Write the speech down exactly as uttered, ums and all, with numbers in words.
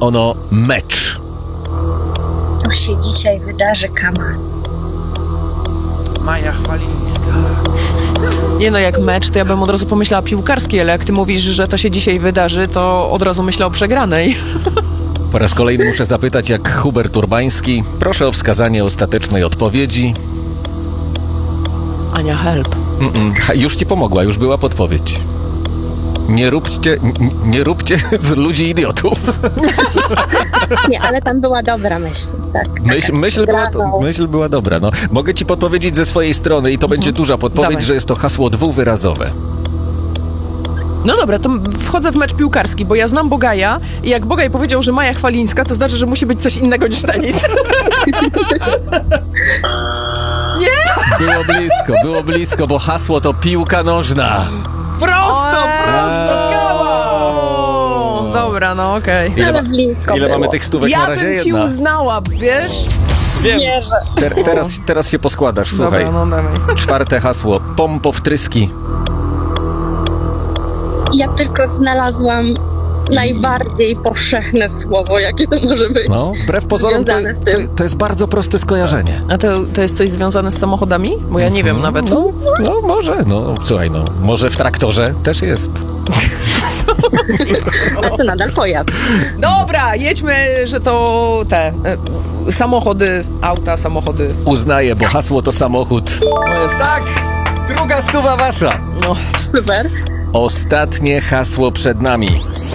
ono mecz. To się dzisiaj wydarzy, Kama. Maja Chwalińska. Nie no, jak mecz, to ja bym od razu pomyślała piłkarski, ale jak ty mówisz, że to się dzisiaj wydarzy, to od razu myślę o przegranej. Po raz kolejny muszę zapytać, jak Hubert Urbański. Proszę o wskazanie ostatecznej odpowiedzi. Ania, help. Mm-mm. Ha, już ci pomogła, już była podpowiedź. Nie róbcie, n- nie róbcie z ludzi idiotów. Nie, ale tam była dobra myśl. Tak, Myśl, myśl, była, Brawo. myśl była dobra. No. Mogę ci podpowiedzieć ze swojej strony i to będzie duża podpowiedź, Dawaj. że jest to hasło dwuwyrazowe. No dobra, to wchodzę w mecz piłkarski, bo ja znam Bogaja i jak Bogaj powiedział, że Maja Chwalińska, to znaczy, że musi być coś innego niż tenis. Było blisko, było blisko, bo hasło to piłka nożna. Prosto, prosto, O, dobra, no okej. Ile, Ale ma, blisko ile było. mamy tych stówek na Ja razie? bym ci Jedna. uznała, wiesz? Wiem. Nie, że... Ter, teraz, teraz się poskładasz, słuchaj. Dobra, no dawaj. Czwarte hasło. Pompowtryski. Ja tylko znalazłam najbardziej powszechne słowo, jakie to może być. No, wbrew pozorom to, Związane z to, tym. to jest bardzo proste skojarzenie. A to, to jest coś związane z samochodami? Bo ja nie wiem nawet. No, no może, no słuchaj, no może w traktorze też jest. A to nadal pojazd. Dobra, jedźmy, że to te e, samochody, auta, samochody. Uznaję, bo hasło to samochód. To jest, Tak, druga stuwa wasza. no. Super. Ostatnie hasło przed nami.